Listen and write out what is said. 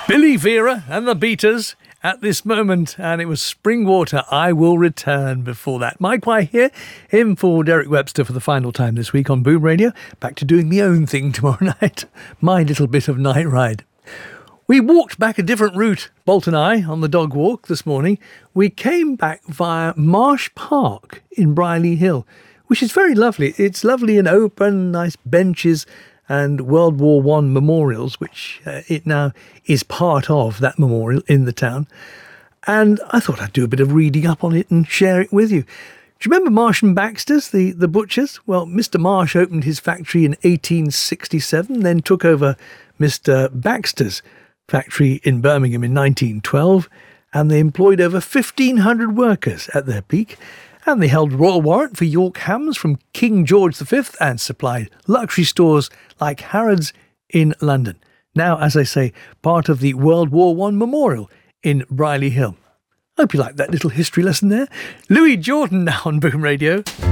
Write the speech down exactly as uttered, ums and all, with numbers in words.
Billy Vera and the Beaters at this moment, and it was Springwater, I Will Return before that. Mike White here, in for Derek Webster for the final time this week on Boom Radio. Back to doing my own thing tomorrow night, my little bit of night ride. We walked back a different route, Bolt and I, on the dog walk this morning. We came back via Marsh Park in Brierley Hill, which is very lovely. It's lovely and open, nice benches and World War One memorials, which uh, it now is part of, that memorial in the town. And I thought I'd do a bit of reading up on it and share it with you. Do you remember Marsh and Baxter's, the, the butchers? Well, Mister Marsh opened his factory in eighteen sixty-seven, then took over Mister Baxter's factory in Birmingham in nineteen twelve, and they employed over fifteen hundred workers at their peak. And they held royal warrant for York hams from King George the Fifth and supplied luxury stores like Harrods in London. Now, as I say, part of the World War One memorial in Brierley Hill. Hope you liked that little history lesson there. Louis Jordan now on Boom Radio.